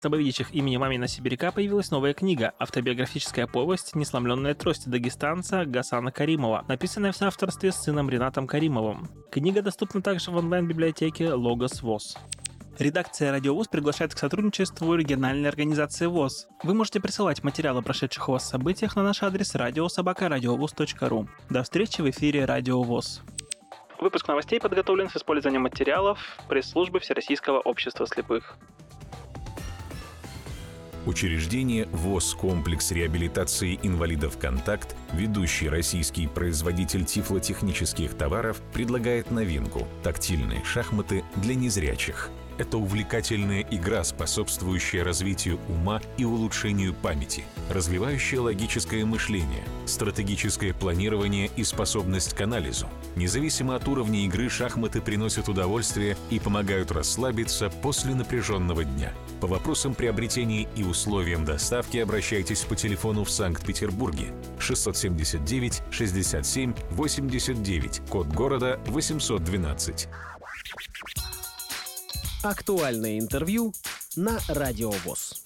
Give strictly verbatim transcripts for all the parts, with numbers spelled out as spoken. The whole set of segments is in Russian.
Забавидячих имени Мамина Сибиряка появилась новая книга «Автобиографическая повесть «Несломленная трость» дагестанца Гасана Каримова», написанная в соавторстве с сыном Ринатом Каримовым. Книга доступна также в онлайн-библиотеке «Логос ВОС». Редакция «Радио ВОС» приглашает к сотрудничеству региональной организации ВОС. Вы можете присылать материалы о прошедших у вас событиях на наш адрес радио собака радиовос точка ру. До встречи в эфире «Радио ВОС». Выпуск новостей подготовлен с использованием материалов пресс-службы Всероссийского общества слепых. Учреждение ВОС «Комплекс реабилитации инвалидов «Контакт», ведущий российский производитель тифлотехнических товаров, предлагает новинку – тактильные шахматы для незрячих. Это увлекательная игра, способствующая развитию ума и улучшению памяти, развивающая логическое мышление, стратегическое планирование и способность к анализу. Независимо от уровня игры, шахматы приносят удовольствие и помогают расслабиться после напряженного дня. По вопросам приобретения и условиям доставки обращайтесь по телефону в Санкт-Петербурге шестьсот семьдесят девять шестьдесят семь восемьдесят девять, код города восемьсот двенадцать. Актуальное интервью на Радио ВОС.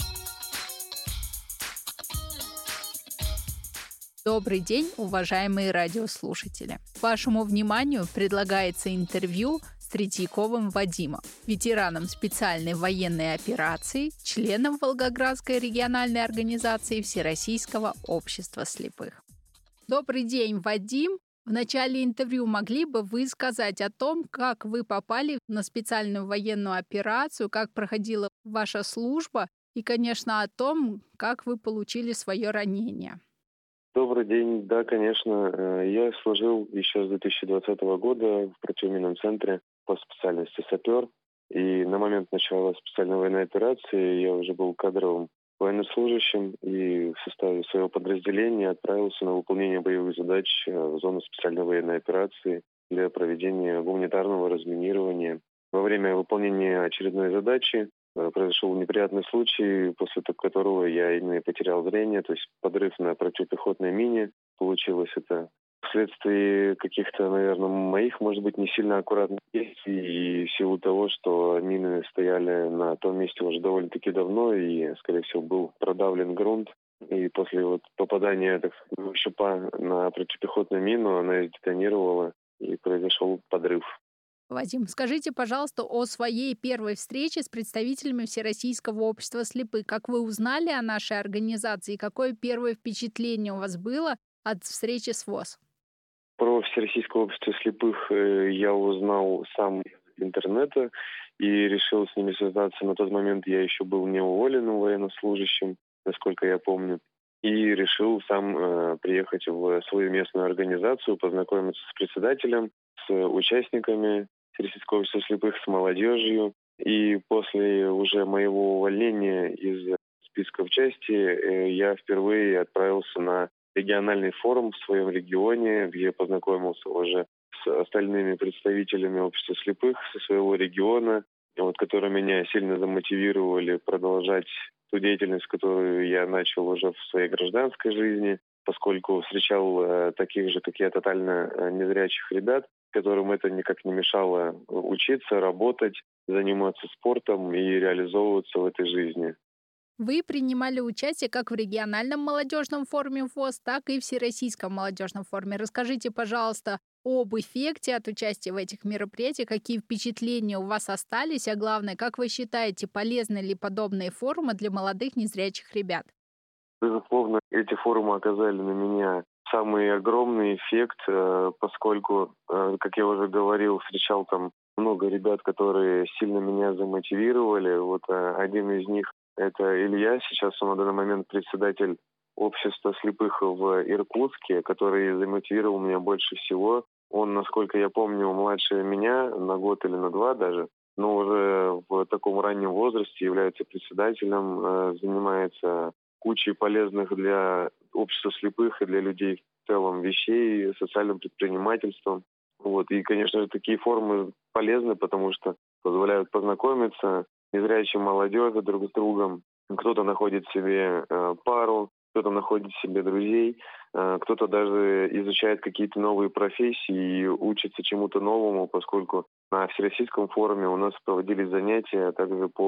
Добрый день, уважаемые радиослушатели! Вашему вниманию предлагается интервью с Третьяковым Вадимом, ветераном специальной военной операции, членом Волгоградской региональной организации Всероссийского общества слепых. Добрый день, Вадим! В начале интервью могли бы вы сказать о том, как вы попали на специальную военную операцию, как проходила ваша служба и, конечно, о том, как вы получили свое ранение? Добрый день. Да, конечно. Я служил еще с две тысячи двадцатого года в противоминном центре по специальности сапер. И на момент начала специальной военной операции я уже был кадровым военнослужащим и в составе своего подразделения отправился на выполнение боевых задач в зону специальной военной операции для проведения гуманитарного разминирования. Во время выполнения очередной задачи произошел неприятный случай, после которого я именно потерял зрение, то есть подрыв на противопехотной мине. Получилось это вследствие каких-то, наверное, моих, может быть, не сильно аккуратных действий и в силу того, что мины стояли на том месте уже довольно-таки давно и, скорее всего, был продавлен грунт. И после вот попадания так, щупа на противопехотную мину она сдетонировала и произошел подрыв. Вадим, скажите, пожалуйста, о своей первой встрече с представителями Всероссийского общества слепых. Как вы узнали о нашей организации? Какое первое впечатление у вас было от встречи с ВОС? Про Всероссийское общество слепых я узнал сам из интернета и решил с ними связаться. На тот момент я еще был не уволенным военнослужащим, насколько я помню. И решил сам э, приехать в свою местную организацию, познакомиться с председателем, с участниками Всероссийского общества слепых, с молодежью. И после уже моего увольнения из списков части э, я впервые отправился на региональный форум в своем регионе, где познакомился уже с остальными представителями общества слепых со своего региона, вот, которые меня сильно замотивировали продолжать ту деятельность, которую я начал уже в своей гражданской жизни, поскольку встречал э, таких же, как я, тотально э, незрячих ребят, которым это никак не мешало учиться, работать, заниматься спортом и реализовываться в этой жизни. Вы принимали участие как в региональном молодежном форуме ВОС, так и в Всероссийском молодежном форуме. Расскажите, пожалуйста, об эффекте от участия в этих мероприятиях, какие впечатления у вас остались, а главное, как вы считаете, полезны ли подобные форумы для молодых незрячих ребят? Безусловно, эти форумы оказали на меня самый огромный эффект, поскольку, как я уже говорил, встречал там много ребят, которые сильно меня замотивировали. Вот один из них — это Илья, сейчас он на данный момент председатель общества слепых в Иркутске, который замотивировал меня больше всего. Он, насколько я помню, младше меня на год или на два даже, но уже в таком раннем возрасте является председателем, занимается кучей полезных для общества слепых и для людей в целом вещей, социальным предпринимательством. Вот. И, конечно же, такие форумы полезны, потому что позволяют познакомиться незрячим молодежи друг с другом. Кто-то находит себе э, пару, кто-то находит себе друзей, э, кто-то даже изучает какие-то новые профессии и учится чему-то новому, поскольку на Всероссийском форуме у нас проводились занятия также по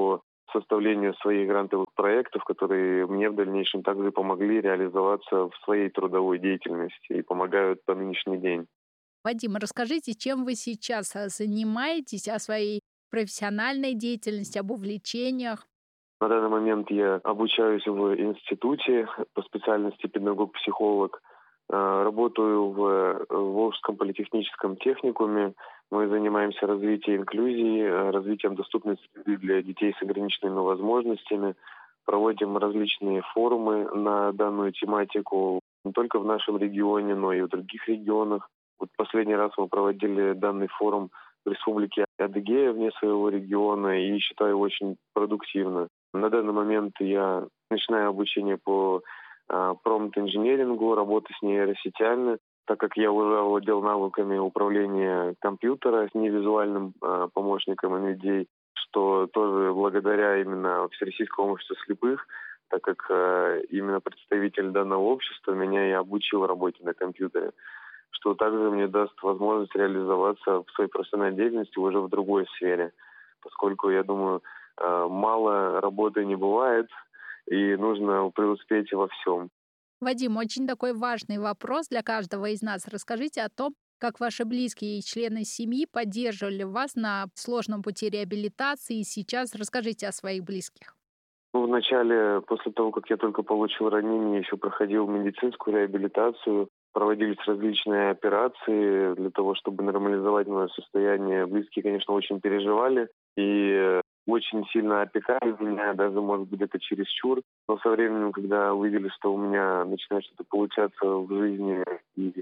составлению своих грантовых проектов, которые мне в дальнейшем также помогли реализоваться в своей трудовой деятельности и помогают по нынешний день. Вадим, расскажите, чем вы сейчас а, занимаетесь, о своей профессиональной деятельности, об увлечениях? На данный момент я обучаюсь в институте по специальности педагог-психолог. Э, Работаю в Волжском политехническом техникуме. Мы занимаемся развитием инклюзии, э, развитием доступной среды для детей с ограниченными возможностями. Проводим различные форумы на данную тематику не только в нашем регионе, но и в других регионах. Вот последний раз мы проводили данный форум в Республике Адыгея вне своего региона и считаю его очень продуктивно. На данный момент я начинаю обучение по э, промпт-инженерингу, работы с нейросетями, так как я уже овладел навыками управления компьютера с невизуальным э, помощником эн ви ди эй, что тоже благодаря именно Всероссийскому обществу слепых, так как э, именно представитель данного общества меня и обучил работе на компьютере, что также мне даст возможность реализоваться в своей профессиональной деятельности уже в другой сфере, поскольку, я думаю, мало работы не бывает, и нужно преуспеть во всем. Вадим, очень такой важный вопрос для каждого из нас. Расскажите о том, как ваши близкие и члены семьи поддерживали вас на сложном пути реабилитации. И сейчас расскажите о своих близких. Ну, вначале, после того, как я только получил ранение, я еще проходил медицинскую реабилитацию, проводились различные операции для того, чтобы нормализовать мое состояние. Близкие, конечно, очень переживали и очень сильно опекали меня, даже, может быть, это чересчур. Но со временем, когда увидели, что у меня начинает что-то получаться в жизни и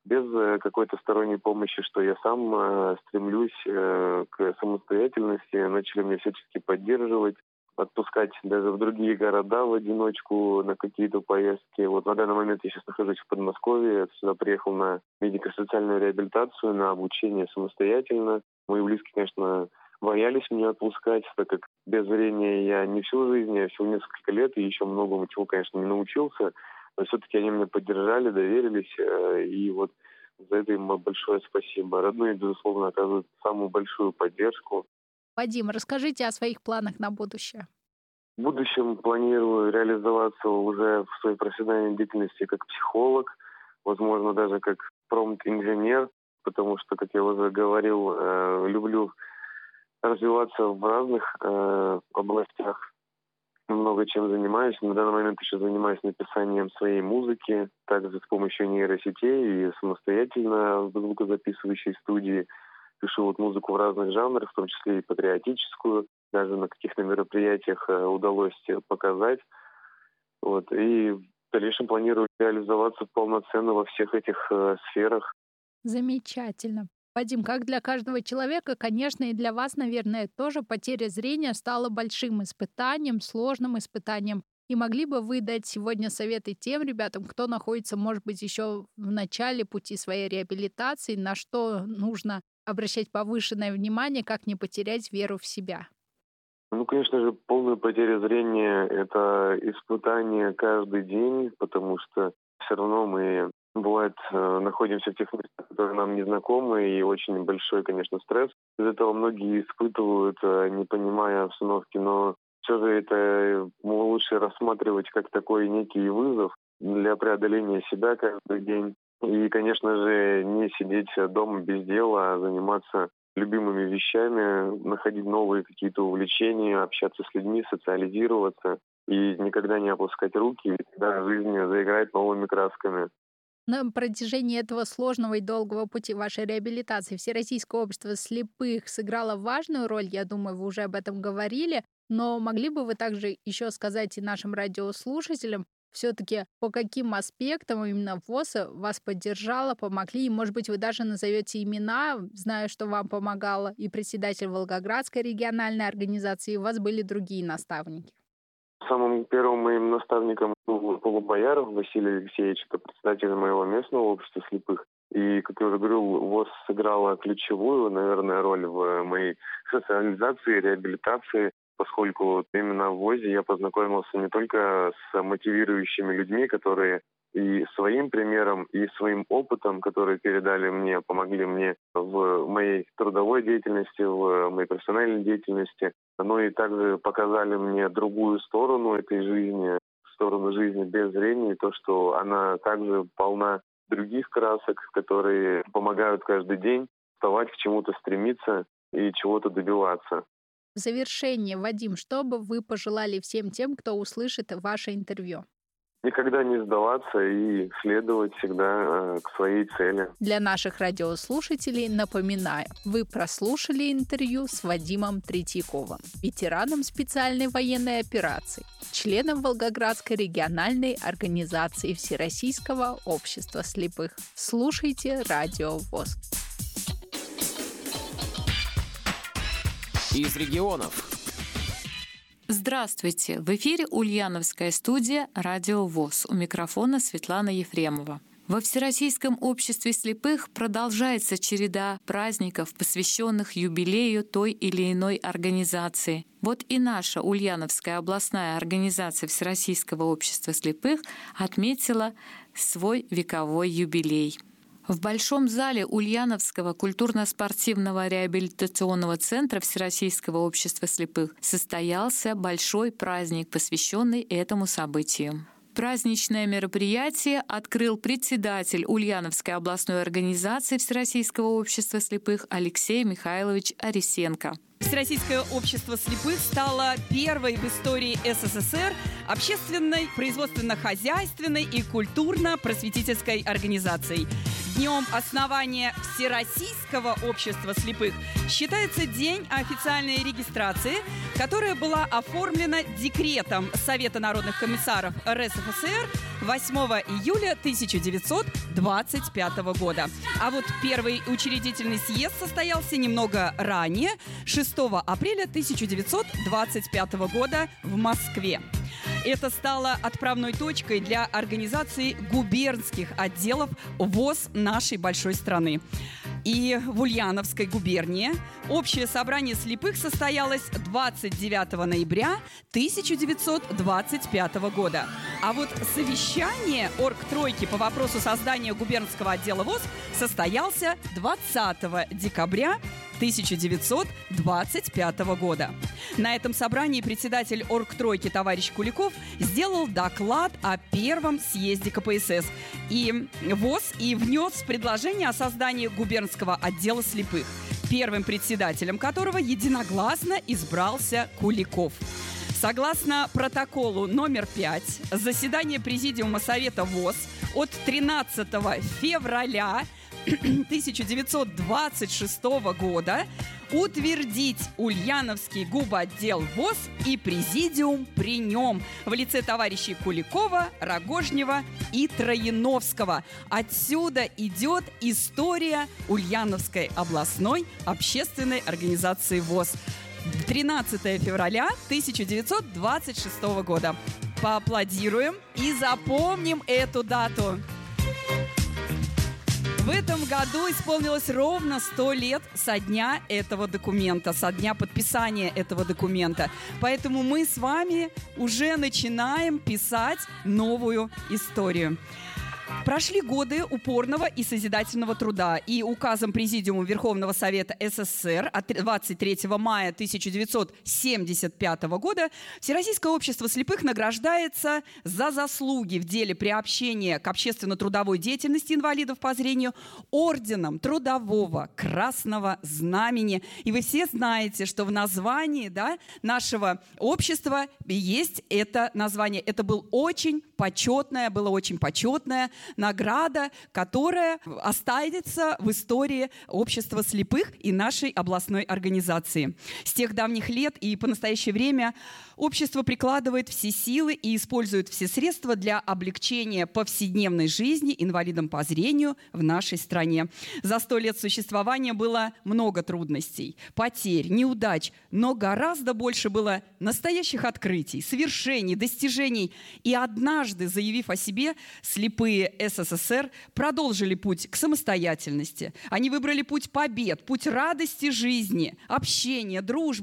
без какой-то сторонней помощи, что я сам э, стремлюсь э, к самостоятельности, начали меня всячески поддерживать, отпускать даже в другие города в одиночку на какие-то поездки. Вот на данный момент я сейчас нахожусь в Подмосковье, сюда приехал на медико-социальную реабилитацию, на обучение самостоятельно. Мои близкие, конечно, боялись меня отпускать, так как без зрения я не всю жизнь, я всего несколько лет и еще многому чего, конечно, не научился. Но все-таки они меня поддержали, доверились, и вот за это им большое спасибо. Родные, безусловно, оказывают самую большую поддержку. Вадим, расскажите о своих планах на будущее. В будущем планирую реализоваться уже в своей профессиональной деятельности как психолог, возможно, даже как промпт-инженер, потому что, как я уже говорил, люблю развиваться в разных э, областях. Много чем занимаюсь. На данный момент еще занимаюсь написанием своей музыки, также с помощью нейросетей и самостоятельно в звукозаписывающей студии. Пишу вот музыку в разных жанрах, в том числе и патриотическую. Даже на каких-то мероприятиях э, удалось показать. Вот. И в дальнейшем планирую реализоваться полноценно во всех этих э, сферах. Замечательно. Вадим, как для каждого человека, конечно, и для вас, наверное, тоже потеря зрения стала большим испытанием, сложным испытанием. И могли бы вы дать сегодня советы тем ребятам, кто находится, может быть, еще в начале пути своей реабилитации, на что нужно обращать повышенное внимание, как не потерять веру в себя? Ну, конечно же, полная потеря зрения – это испытание каждый день, потому что все равно мы, бывает, находимся в тех местах, которые нам не знакомы, и очень большой, конечно, стресс. Из этого многие испытывают, не понимая обстановки, но все же это лучше рассматривать как такой некий вызов для преодоления себя каждый день. И, конечно же, не сидеть дома без дела, а заниматься любимыми вещами, находить новые какие-то увлечения, общаться с людьми, социализироваться и никогда не опускать руки, и тогда жизнь заиграет новыми красками. На протяжении этого сложного и долгого пути вашей реабилитации Всероссийское общество слепых сыграло важную роль, я думаю, вы уже об этом говорили, но могли бы вы также еще сказать и нашим радиослушателям, все-таки по каким аспектам именно ВОС вас поддержала, помогли, и, может быть, вы даже назовете имена, зная, что вам помогала и председатель Волгоградской региональной организации, и у вас были другие наставники. Самым первым моим наставником был Полубояров Василий Алексеевич, это председатель моего местного общества слепых. И, как я уже говорил, ВОС сыграла ключевую, наверное, роль в моей социализации, реабилитации, поскольку именно в ВОЗе я познакомился не только с мотивирующими людьми, которые и своим примером, и своим опытом, которые передали мне, помогли мне в моей трудовой деятельности, в моей профессиональной деятельности, но и также показали мне другую сторону этой жизни, сторону жизни без зрения, то, что она также полна других красок, которые помогают каждый день вставать, к чему-то стремиться и чего-то добиваться. В завершение, Вадим, что бы вы пожелали всем тем, кто услышит ваше интервью? Никогда не сдаваться и следовать всегда э, к своей цели. Для наших радиослушателей напоминаю, вы прослушали интервью с Вадимом Третьяковым, ветераном специальной военной операции, членом Волгоградской региональной организации Всероссийского общества слепых. Слушайте Радио ВОС. Из регионов. Здравствуйте! В эфире Ульяновская студия «Радио ВОС». У микрофона Светлана Ефремова. Во Всероссийском обществе слепых продолжается череда праздников, посвященных юбилею той или иной организации. Вот и наша Ульяновская областная организация Всероссийского общества слепых отметила свой вековой юбилей. В Большом зале Ульяновского культурно-спортивного реабилитационного центра Всероссийского общества слепых состоялся большой праздник, посвященный этому событию. Праздничное мероприятие открыл председатель Ульяновской областной организации Всероссийского общества слепых Алексей Михайлович Арисенко. Всероссийское общество слепых стало первой в истории СССР общественной, производственно-хозяйственной и культурно-просветительской организацией. Днем основания Всероссийского общества слепых считается день официальной регистрации, которая была оформлена декретом Совета народных комиссаров РСФСР восьмого июля тысяча девятьсот двадцать пятого года. А вот первый учредительный съезд состоялся немного ранее, шестого апреля тысяча девятьсот двадцать пятого года в Москве. Это стало отправной точкой для организации губернских отделов ВОС нашей большой страны. И в Ульяновской губернии общее собрание слепых состоялось двадцать девятого ноября тысяча девятьсот двадцать пятого года. А вот совещание оргтройки по вопросу создания губернского отдела ВОС состоялся двадцатого декабря тысяча девятьсот двадцать пятого года. На этом собрании председатель оргтройки товарищ Куликов сделал доклад о первом съезде ка пэ эс эс и ВОС и внес предложение о создании губернского отдела слепых, первым председателем которого единогласно избрался Куликов. Согласно протоколу номер пять, заседание Президиума Совета ВОС от тринадцатого февраля тысяча девятьсот двадцать шестого года утвердить Ульяновский губотдел ВОС и президиум при нем в лице товарищей Куликова, Рогожнева и Трояновского. Отсюда идет история Ульяновской областной общественной организации ВОС. тринадцатого февраля тысяча девятьсот двадцать шестого года. Поаплодируем и запомним эту дату. В этом году исполнилось ровно сто лет со дня этого документа, со дня подписания этого документа. Поэтому мы с вами уже начинаем писать новую историю. Прошли годы упорного и созидательного труда, и указом Президиума Верховного Совета СССР от двадцать третьего мая тысяча девятьсот семьдесят пятого года Всероссийское общество слепых награждается за заслуги в деле приобщения к общественно-трудовой деятельности инвалидов по зрению орденом Трудового Красного Знамени. И вы все знаете, что в названии, да, нашего общества есть это название. Это был очень почетное, было очень почетное награда, которая останется в истории общества слепых и нашей областной организации. С тех давних лет и по настоящее время общество прикладывает все силы и использует все средства для облегчения повседневной жизни инвалидам по зрению в нашей стране. За сто лет существования было много трудностей, потерь, неудач, но гораздо больше было настоящих открытий, свершений, достижений. И однажды, заявив о себе, слепые СССР продолжили путь к самостоятельности. Они выбрали путь побед, путь радости жизни, общения, дружбы,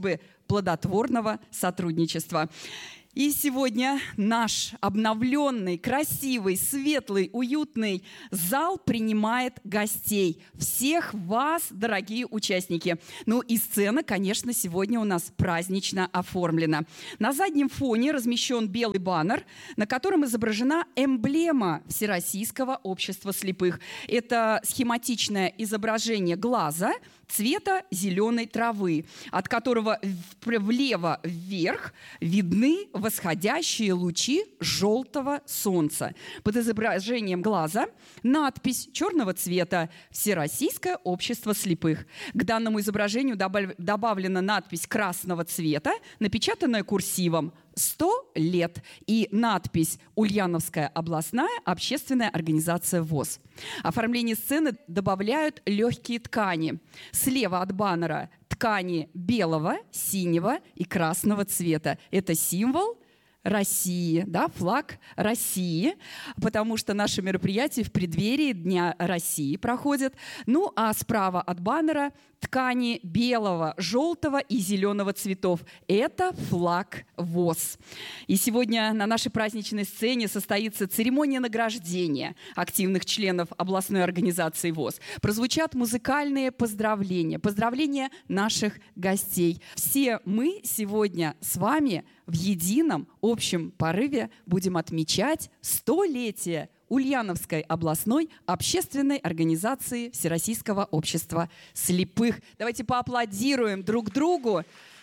плодотворного сотрудничества. И сегодня наш обновленный, красивый, светлый, уютный зал принимает гостей. Всех вас, дорогие участники. Ну и сцена, конечно, сегодня у нас празднично оформлена. На заднем фоне размещен белый баннер, на котором изображена эмблема Всероссийского общества слепых. Это схематичное изображение глаза цвета зеленой травы, от которого влево вверх видны восходящие лучи желтого солнца. Под изображением глаза надпись черного цвета «Всероссийское общество слепых». К данному изображению добавлена надпись красного цвета, напечатанная курсивом «сто лет» и надпись «Ульяновская областная общественная организация ВОС». Оформление сцены добавляют легкие ткани. Слева от баннера ткани белого, синего и красного цвета. Это символ России, да, флаг России, потому что наше мероприятие в преддверии Дня России проходит. Ну, а справа от баннера ткани белого, желтого и зеленого цветов. Это флаг ВОС. И сегодня на нашей праздничной сцене состоится церемония награждения активных членов областной организации ВОС. Прозвучат музыкальные поздравления, поздравления наших гостей. Все мы сегодня с вами в едином общем порыве будем отмечать столетие Ульяновской областной общественной организации Всероссийского общества слепых. Давайте поаплодируем друг другу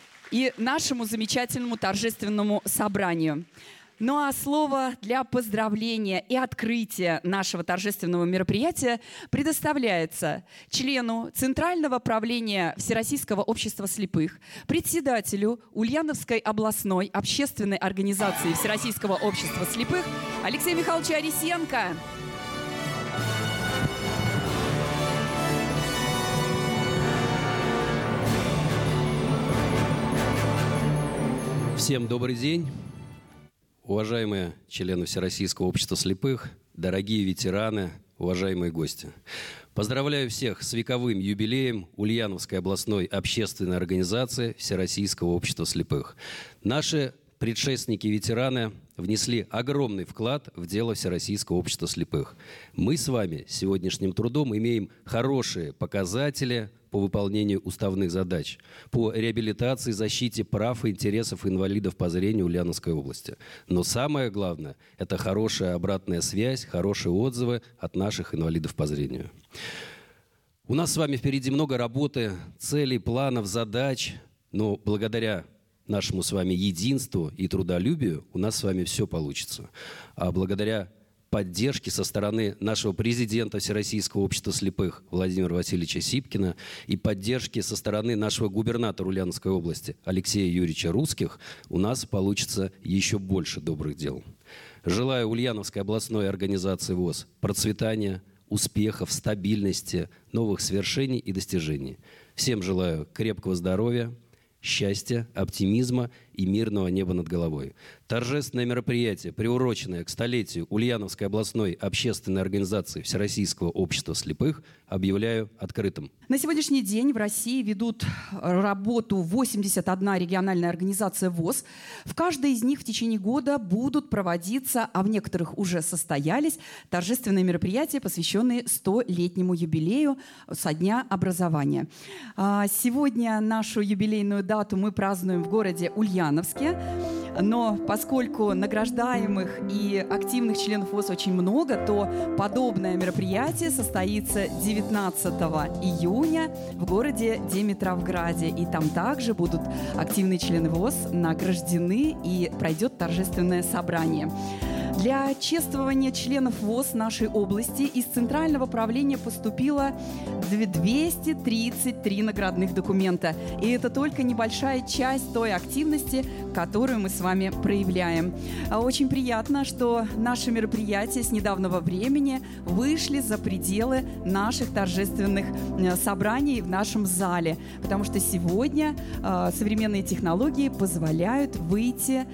и нашему замечательному торжественному собранию. Ну а слово для поздравления и открытия нашего торжественного мероприятия предоставляется члену Центрального правления Всероссийского общества слепых, председателю Ульяновской областной общественной организации Всероссийского общества слепых Алексею Михайловичу Арисенко. Всем добрый день. Уважаемые члены Всероссийского общества слепых, дорогие ветераны, уважаемые гости. Поздравляю всех с вековым юбилеем Ульяновской областной общественной организации Всероссийского общества слепых. Наши предшественники-ветераны внесли огромный вклад в дело Всероссийского общества слепых. Мы с вами сегодняшним трудом имеем хорошие показатели по выполнению уставных задач, по реабилитации, защите прав и интересов инвалидов по зрению Ульяновской области. Но самое главное – это хорошая обратная связь, хорошие отзывы от наших инвалидов по зрению. У нас с вами впереди много работы, целей, планов, задач, но благодаря нашему с вами единству и трудолюбию у нас с вами все получится. А благодаря поддержки со стороны нашего президента Всероссийского общества слепых Владимира Васильевича Сипкина и поддержки со стороны нашего губернатора Ульяновской области Алексея Юрьевича Русских у нас получится еще больше добрых дел. Желаю Ульяновской областной организации ВОС процветания, успехов, стабильности, новых свершений и достижений. Всем желаю крепкого здоровья, счастья, оптимизма и мирного неба над головой. Торжественное мероприятие, приуроченное к столетию Ульяновской областной общественной организации Всероссийского общества слепых, объявляю открытым. На сегодняшний день в России ведут работу восемьдесят одна региональная организация ВОС. В каждой из них в течение года будут проводиться, а в некоторых уже состоялись, торжественные мероприятия, посвященные столетнему юбилею со дня образования. Сегодня нашу юбилейную дату мы празднуем в городе Ульяновске. Но поскольку награждаемых и активных членов ВОС очень много, то подобное мероприятие состоится девятнадцатого июня в городе Димитровграде. И там также будут активные члены ВОС награждены и пройдет торжественное собрание. Для чествования членов ВОС нашей области из Центрального правления поступило двести тридцать три наградных документа. И это только небольшая часть той активности, которую мы с вами проявляем. Очень приятно, что наши мероприятия с недавнего времени вышли за пределы наших торжественных собраний в нашем зале, потому что сегодня современные технологии позволяют выйти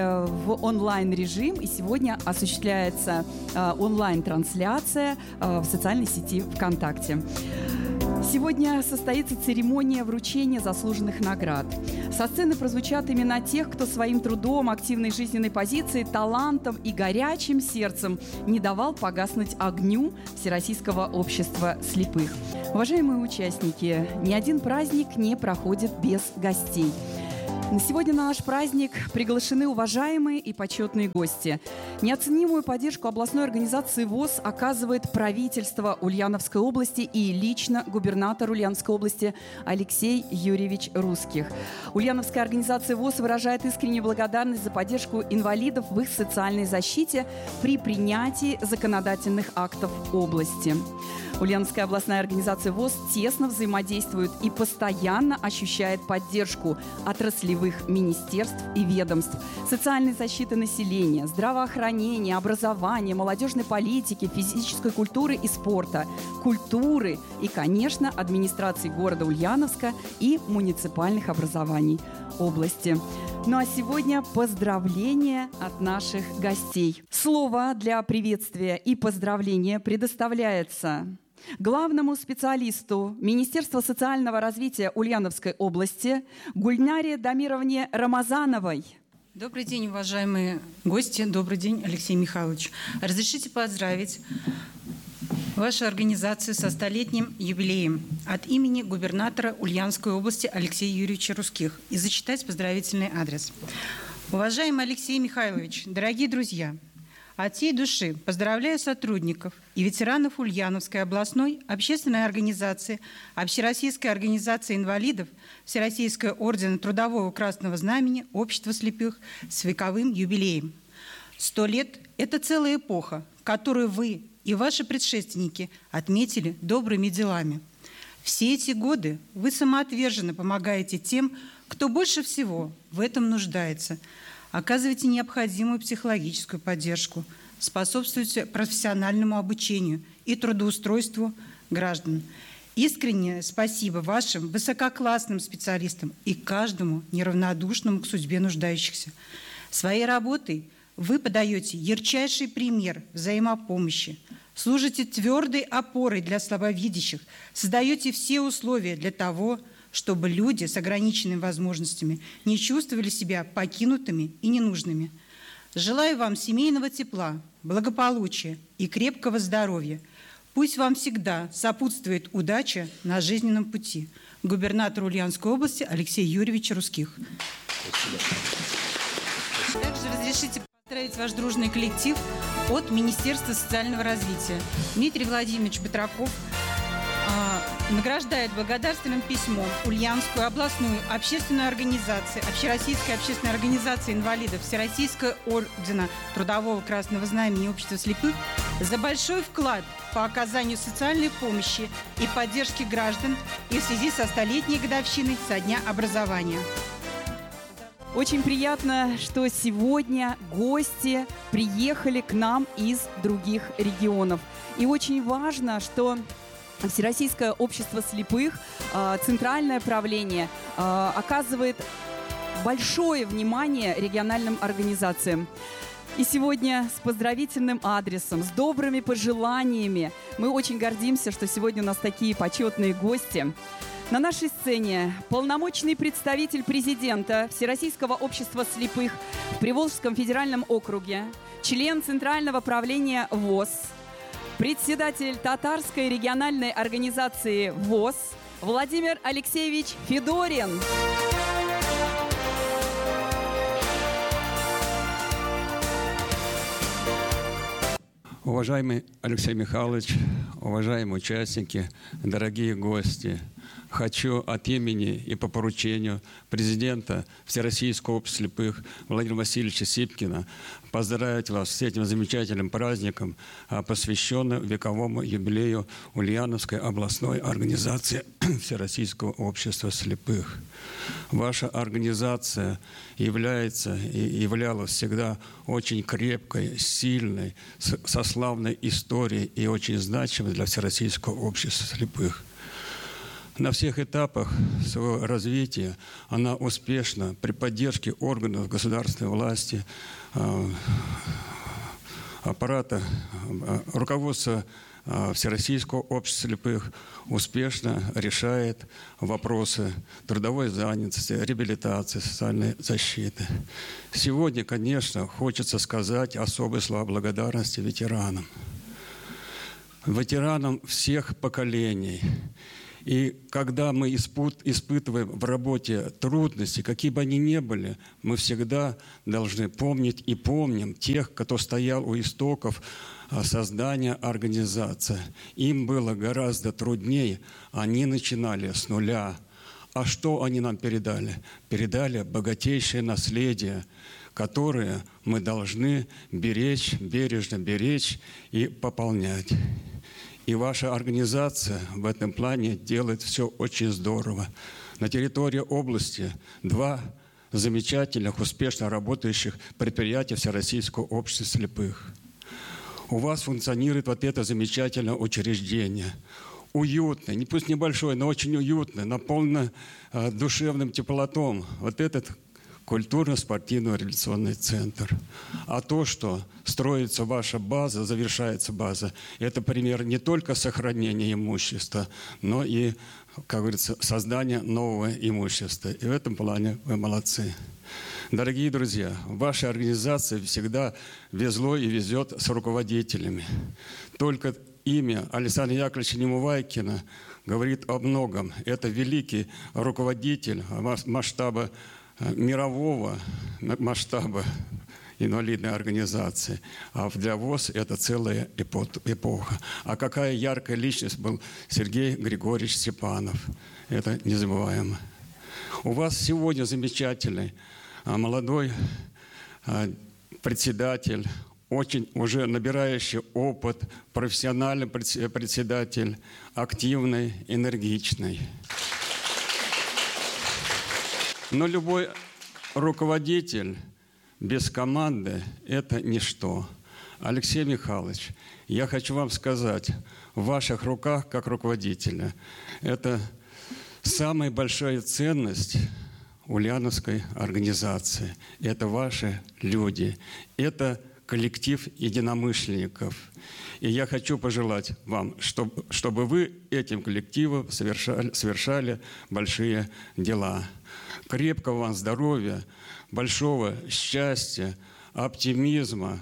в онлайн-режим, и сегодня осуществляется онлайн-трансляция в социальной сети ВКонтакте. Сегодня состоится церемония вручения заслуженных наград. Со сцены прозвучат имена тех, кто своим трудом, активной жизненной позицией, талантом и горячим сердцем не давал погаснуть огню Всероссийского общества слепых. Уважаемые участники, ни один праздник не проходит без гостей. Сегодня на наш праздник приглашены уважаемые и почетные гости. Неоценимую поддержку областной организации ВОС оказывает правительство Ульяновской области и лично губернатор Ульяновской области Алексей Юрьевич Русских. Ульяновская организация ВОС выражает искреннюю благодарность за поддержку инвалидов в их социальной защите при принятии законодательных актов области. Ульяновская областная организация ВОС тесно взаимодействует и постоянно ощущает поддержку отраслевых министерств и ведомств, социальной защиты населения, здравоохранения, образования, молодежной политики, физической культуры и спорта, культуры и, конечно, администрации города Ульяновска и муниципальных образований области. Ну а сегодня поздравления от наших гостей. Слово для приветствия и поздравления предоставляется главному специалисту Министерства социального развития Ульяновской области Гульнаре Дамировне Рамазановой. Добрый день, уважаемые гости. Добрый день, Алексей Михайлович. Разрешите поздравить вашу организацию со столетним юбилеем от имени губернатора Ульяновской области Алексея Юрьевича Русских и зачитать поздравительный адрес. Уважаемый Алексей Михайлович, дорогие друзья, от всей души поздравляю сотрудников и ветеранов Ульяновской областной общественной организации, Общероссийской организации инвалидов, Всероссийского ордена Трудового Красного Знамени, Общества слепых с вековым юбилеем. Сто лет – это целая эпоха, которую вы и ваши предшественники отметили добрыми делами. Все эти годы вы самоотверженно помогаете тем, кто больше всего в этом нуждается. Оказываете необходимую психологическую поддержку, способствуете профессиональному обучению и трудоустройству граждан. Искреннее спасибо вашим высококлассным специалистам и каждому неравнодушному к судьбе нуждающихся. Своей работой вы подаете ярчайший пример взаимопомощи, служите твердой опорой для слабовидящих, создаете все условия для того, чтобы люди с ограниченными возможностями не чувствовали себя покинутыми и ненужными. Желаю вам семейного тепла, благополучия и крепкого здоровья. Пусть вам всегда сопутствует удача на жизненном пути. Губернатор Ульяновской области Алексей Юрьевич Русских. Также разрешите поздравить ваш дружный коллектив от Министерства социального развития. Дмитрий Владимирович Батраков награждает благодарственным письмом Ульяновскую областную общественную организацию, Общероссийская общественная организация инвалидов, Всероссийского ордена Трудового Красного Знамени и Общества слепых за большой вклад по оказанию социальной помощи и поддержки граждан и в связи со столетней годовщиной со дня образования. Очень приятно, что сегодня гости приехали к нам из других регионов. И очень важно, что Всероссийское общество слепых, центральное правление оказывает большое внимание региональным организациям. И сегодня с поздравительным адресом, с добрыми пожеланиями мы очень гордимся, что сегодня у нас такие почетные гости. На нашей сцене полномочный представитель президента Всероссийского общества слепых в Приволжском федеральном округе, член Центрального правления ВОС, председатель Татарской региональной организации ВОС Владимир Алексеевич Федорин. Уважаемый Алексей Михайлович, уважаемые участники, дорогие гости, хочу от имени и по поручению президента Всероссийского общества слепых Владимира Васильевича Сипкина поздравить вас с этим замечательным праздником, посвященным вековому юбилею Ульяновской областной организации Всероссийского общества слепых. Ваша организация является и являлась всегда очень крепкой, сильной, со славной историей и очень значимой для Всероссийского общества слепых. На всех этапах своего развития она успешно при поддержке органов государственной власти, аппарата, руководство Всероссийского общества слепых успешно решает вопросы трудовой занятости, реабилитации, социальной защиты. Сегодня, конечно, хочется сказать особые слова благодарности ветеранам. Ветеранам всех поколений. И когда мы испытываем в работе трудности, какие бы они ни были, мы всегда должны помнить и помним тех, кто стоял у истоков создания организации. Им было гораздо труднее, они начинали с нуля. А что они нам передали? Передали богатейшее наследие, которое мы должны беречь, бережно беречь и пополнять. И ваша организация в этом плане делает все очень здорово. На территории области два замечательных, успешно работающих предприятия Всероссийского общества слепых. У вас функционирует вот это замечательное учреждение. Уютное, не пусть небольшое, но очень уютное, наполнено э, душевным теплотом. Вот этот культурно-спортивный реабилитационный центр. А то, что строится ваша база, завершается база, это пример не только сохранения имущества, но и, как говорится, создания нового имущества. И в этом плане вы молодцы. Дорогие друзья, ваша организация всегда везло и везет с руководителями. Только имя Александра Яковлевича Немувайкина говорит о многом. Это великий руководитель масштаба мирового масштаба инвалидной организации. А для ВОС это целая эпоха. А какая яркая личность был Сергей Григорьевич Степанов. Это незабываемо. У вас сегодня замечательный молодой председатель, очень уже набирающий опыт, профессиональный председатель, активный, энергичный. Но любой руководитель без команды – это ничто. Алексей Михайлович, я хочу вам сказать, в ваших руках, как руководителя, это самая большая ценность ульяновской организации. Это ваши люди, это коллектив единомышленников. И я хочу пожелать вам, чтобы, чтобы вы этим коллективом совершали, совершали большие дела. Крепкого вам здоровья, большого счастья, оптимизма,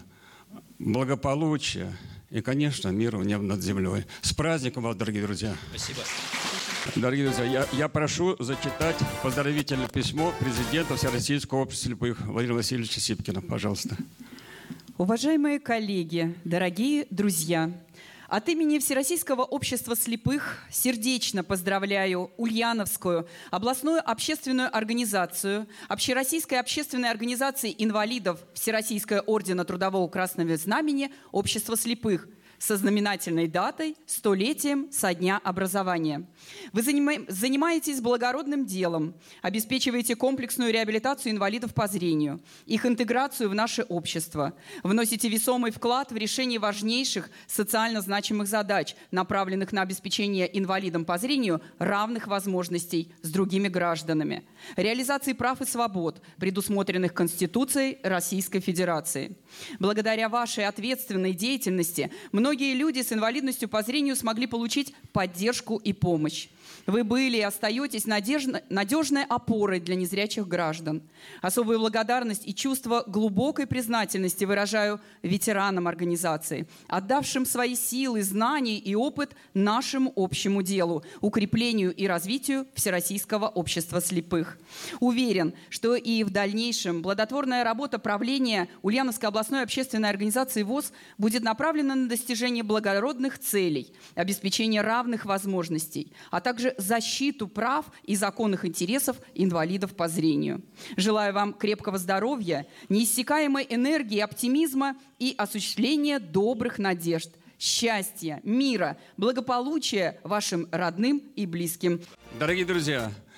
благополучия и, конечно, мира в небе над землей. С праздником вас, дорогие друзья! Спасибо. Дорогие друзья, я, я прошу зачитать поздравительное письмо президента Всероссийского общества слепых Владимира Васильевича Сипкина. Пожалуйста. Уважаемые коллеги, дорогие друзья, от имени Всероссийского общества слепых сердечно поздравляю Ульяновскую областную общественную организацию, Общероссийской общественной организации инвалидов Всероссийское ордена Трудового Красного Знамени Общества слепых со знаменательной датой столетием со дня образования. Вы занимаетесь благородным делом, обеспечиваете комплексную реабилитацию инвалидов по зрению, их интеграцию в наше общество, вносите весомый вклад в решение важнейших социально значимых задач, направленных на обеспечение инвалидам по зрению равных возможностей с другими гражданами, реализации прав и свобод, предусмотренных Конституцией Российской Федерации. Благодаря вашей ответственной деятельности многие люди с инвалидностью по зрению смогли получить поддержку и помощь. Вы были и остаетесь надежной опорой для незрячих граждан. Особую благодарность и чувство глубокой признательности выражаю ветеранам организации, отдавшим свои силы, знания и опыт нашему общему делу, укреплению и развитию Всероссийского общества слепых. Уверен, что и в дальнейшем плодотворная работа правления Ульяновской областной общественной организации ВОС будет направлена на достижение благородных целей, обеспечение равных возможностей, а также защиту прав и законных интересов инвалидов по зрению. Желаю вам крепкого здоровья, неиссякаемой энергии, оптимизма и осуществления добрых надежд, счастья, мира, благополучия вашим родным и близким. Дорогие друзья,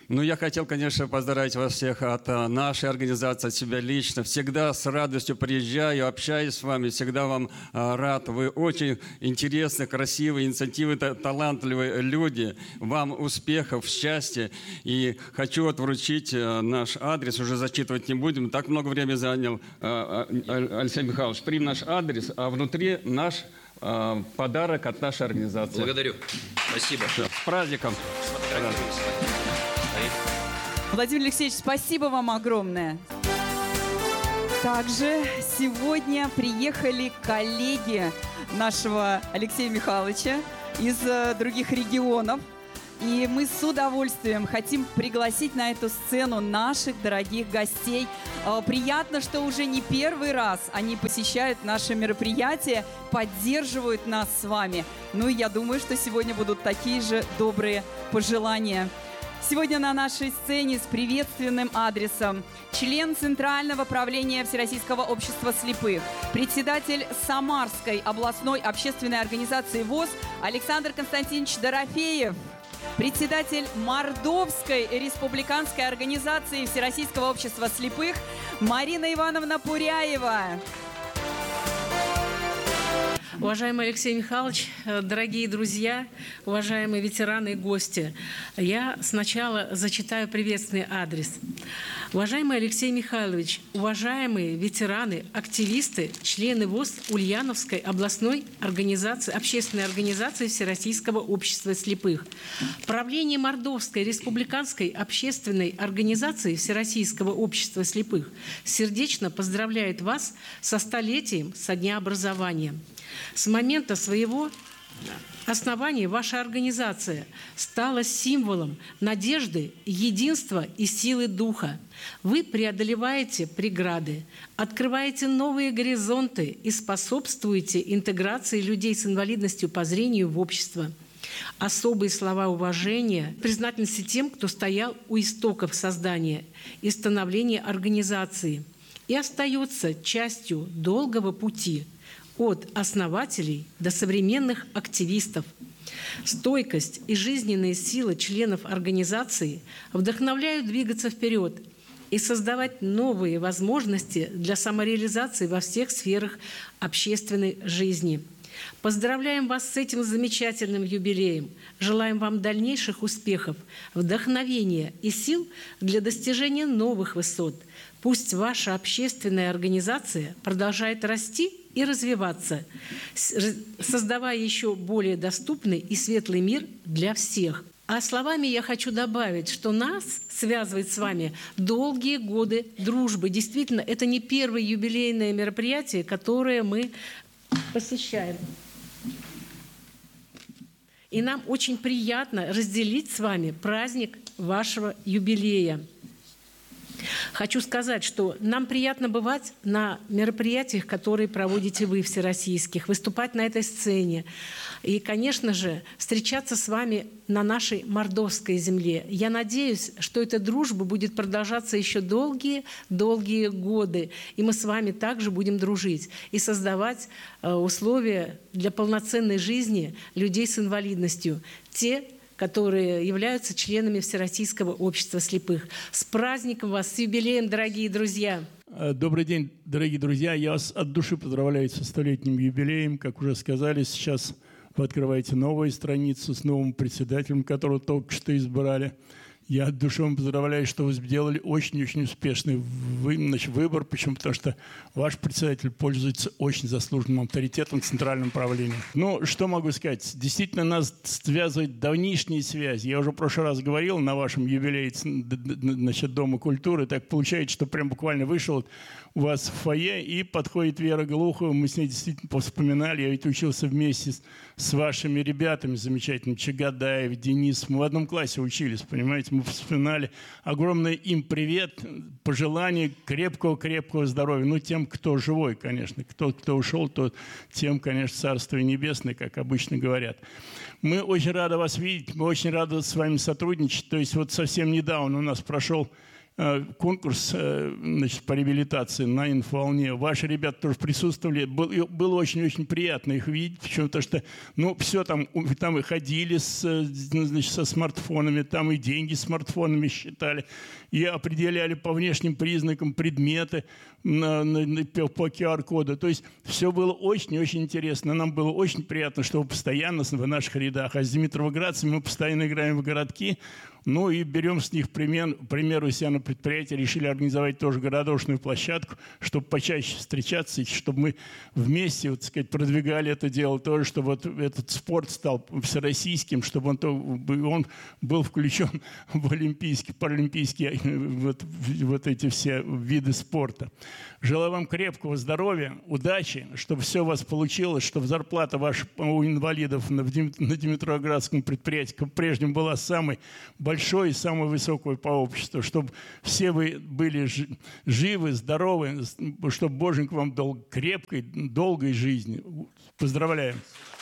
Ну, я хотел, конечно, поздравить вас всех от нашей организации, от себя лично. Всегда с радостью приезжаю, общаюсь с вами, всегда вам рад. Вы очень интересные, красивые, инициативы, талантливые люди. Вам успехов, счастья. И хочу вот вручить наш адрес, уже зачитывать не будем. Так много времени занял Алексей Михайлович. Прим наш адрес, а внутри наш подарок от нашей организации. Благодарю. Спасибо. С праздником. Владимир Алексеевич, спасибо вам огромное. Также сегодня приехали коллеги нашего Алексея Михайловича из других регионов. И мы с удовольствием хотим пригласить на эту сцену наших дорогих гостей. Приятно, что уже не первый раз они посещают наши мероприятия, поддерживают нас с вами. Ну и я думаю, что сегодня будут такие же добрые пожелания. Сегодня на нашей сцене с приветственным адресом член Центрального правления Всероссийского общества слепых, председатель Самарской областной общественной организации ВОС Александр Константинович Дорофеев, председатель Мордовской республиканской организации Всероссийского общества слепых Марина Ивановна Пуряева. Уважаемый Алексей Михайлович, дорогие друзья, уважаемые ветераны и гости, я сначала зачитаю приветственный адрес. Уважаемый Алексей Михайлович, уважаемые ветераны, активисты, члены ВОС Ульяновской областной организации, общественной организации Всероссийского общества слепых, правление Мордовской республиканской общественной организации Всероссийского общества слепых сердечно поздравляет вас со столетием со дня образования. С момента своего основания ваша организация стала символом надежды, единства и силы духа. Вы преодолеваете преграды, открываете новые горизонты и способствуете интеграции людей с инвалидностью по зрению в общество. Особые слова уважения, признательности тем, кто стоял у истоков создания и становления организации и остается частью долгого пути от основателей до современных активистов. Стойкость и жизненные силы членов организации вдохновляют двигаться вперед и создавать новые возможности для самореализации во всех сферах общественной жизни. Поздравляем вас с этим замечательным юбилеем. Желаем вам дальнейших успехов, вдохновения и сил для достижения новых высот. Пусть ваша общественная организация продолжает расти и развиваться, создавая еще более доступный и светлый мир для всех. А словами я хочу добавить, что нас связывает с вами долгие годы дружбы. Действительно, это не первое юбилейное мероприятие, которое мы посещаем. И нам очень приятно разделить с вами праздник вашего юбилея. Хочу сказать, что нам приятно бывать на мероприятиях, которые проводите вы, всероссийских, выступать на этой сцене. И, конечно же, встречаться с вами на нашей мордовской земле. Я надеюсь, что эта дружба будет продолжаться еще долгие-долгие годы. И мы с вами также будем дружить и создавать условия для полноценной жизни людей с инвалидностью. Те, которые являются членами Всероссийского общества слепых. С праздником вас, с юбилеем, дорогие друзья! Добрый день, дорогие друзья! Я вас от души поздравляю со столетним юбилеем. Как уже сказали, сейчас вы открываете новую страницу с новым председателем, которого только что избрали. Я от души вам поздравляю, что вы сделали очень-очень успешный вы, значит, выбор. Почему? Потому что ваш председатель пользуется очень заслуженным авторитетом в центральном правлении. Ну, что могу сказать? Действительно, нас связывает давнишние связи. Я уже в прошлый раз говорил на вашем юбилее, значит, Дома культуры. Так получается, что прям буквально вышел у вас в фойе, и подходит Вера Глухова. Мы с ней действительно повспоминали. Я ведь учился вместе с, с вашими ребятами замечательными. Чагадаев, Денис. Мы в одном классе учились, понимаете? Мы вспоминали. Огромный им привет, пожелания крепкого-крепкого здоровья. Ну, тем, кто живой, конечно. Кто, кто ушел, то тем, конечно, Царствие Небесное, как обычно говорят. Мы очень рады вас видеть, мы очень рады с вами сотрудничать. То есть вот совсем недавно у нас прошел конкурс значит, по реабилитации на инфоволне. Ваши ребята тоже присутствовали. Было очень-очень приятно их видеть, почему то что ну, все там, там и ходили с, значит, со смартфонами, там и деньги смартфонами считали, и определяли по внешним признакам предметы на, на, на, по ку ар-коду. То есть все было очень-очень интересно. Нам было очень приятно, что вы постоянно в наших рядах. А с димитровградцами мы постоянно играем в городки. Ну и берем с них пример, пример у себя на предприятии. Решили организовать тоже городошную площадку, чтобы почаще встречаться, и чтобы мы вместе, вот, так сказать, продвигали это дело тоже, чтобы вот этот спорт стал всероссийским, чтобы он, он был включен в олимпийские, паралимпийские вот, вот эти все виды спорта. Желаю вам крепкого здоровья, удачи, чтобы все у вас получилось, чтобы зарплата ваша у инвалидов на, на Димитровградском предприятии по-прежнему была самой большой и самой высокой по обществу, чтобы все вы были живы, здоровы, чтобы Боженька вам дал крепкой, долгой жизни. Поздравляем.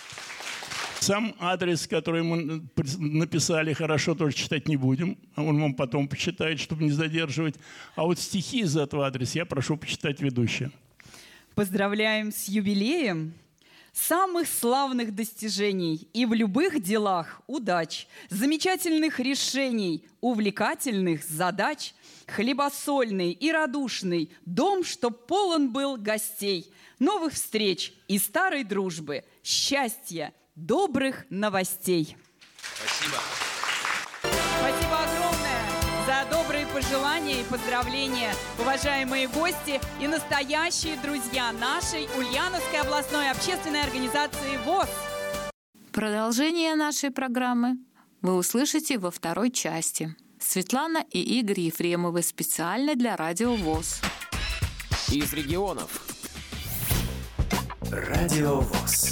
Сам адрес, который мы написали, хорошо, тоже читать не будем. Он вам потом почитает, чтобы не задерживать. А вот стихи из этого адреса я прошу почитать ведущего. Поздравляем с юбилеем. Самых славных достижений и в любых делах удач, замечательных решений, увлекательных задач, хлебосольный и радушный дом, чтоб полон был гостей, новых встреч и старой дружбы, счастья, добрых новостей. Спасибо. Спасибо огромное за добрые пожелания и поздравления, уважаемые гости и настоящие друзья нашей Ульяновской областной общественной организации ВОС. Продолжение нашей программы вы услышите во второй части. Светлана и Игорь Ефремовы специально для Радио ВОС. Из регионов. Радио ВОС.